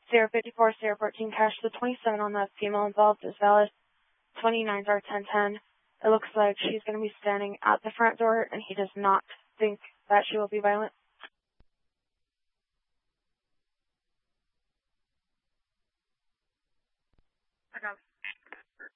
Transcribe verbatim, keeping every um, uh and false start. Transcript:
Sierra fifty-four, Sierra fourteen, cash the twenty-seven on that female involved is valid. twenty-nines are ten ten. It looks like she's going to be standing at the front door, and he does not think that she will be violent. I got it.